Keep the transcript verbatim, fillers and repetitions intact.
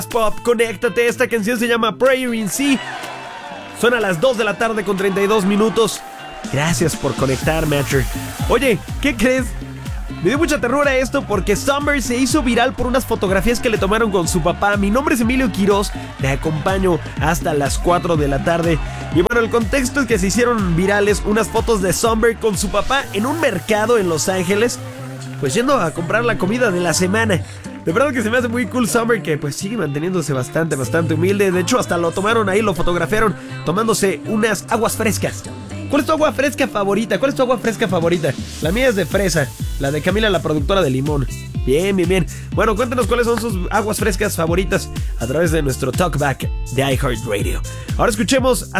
Pop, conéctate. Esta canción se llama Prayer in Sea. Son a las dos de la tarde con treinta y dos minutos. Gracias por conectar, Matcher. Oye, ¿qué crees? Me dio mucha ternura esto porque Summer se hizo viral por unas fotografías que le tomaron con su papá. Mi nombre es Emilio Quiroz, te acompaño hasta las cuatro de la tarde. Y bueno, el contexto es que se hicieron virales unas fotos de Summer con su papá en un mercado en Los Ángeles, pues yendo a comprar la comida de la semana. De verdad que se me hace muy cool Summer, que pues sigue manteniéndose bastante, bastante humilde. De hecho, hasta lo tomaron ahí, lo fotografiaron tomándose unas aguas frescas. ¿Cuál es tu agua fresca favorita? ¿Cuál es tu agua fresca favorita? La mía es de fresa, la de Camila, la productora de limón. Bien, bien, bien. Bueno, cuéntanos cuáles son sus aguas frescas favoritas a través de nuestro Talkback de iHeartRadio. Ahora escuchemos a